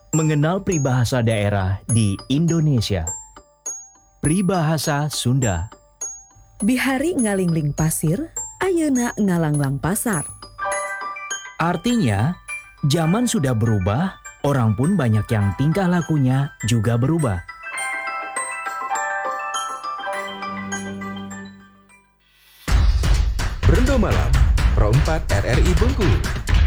Mengenal peribahasa daerah di Indonesia. Peribahasa Sunda. Bihari ngalingling pasir, ayeuna ngalanglang pasar. Artinya, zaman sudah berubah, orang pun banyak yang tingkah lakunya juga berubah. Berendo Malam, Pro 4 RRI Bengkulu.